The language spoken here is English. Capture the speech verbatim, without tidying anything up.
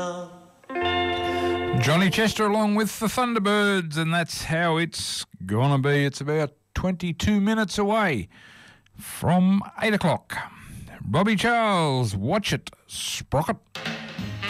Johnny Chester along with the Thunderbirds, and that's how it's gonna be. It's about twenty-two minutes away from eight o'clock. Robbie Charles, watch it, Sprocket.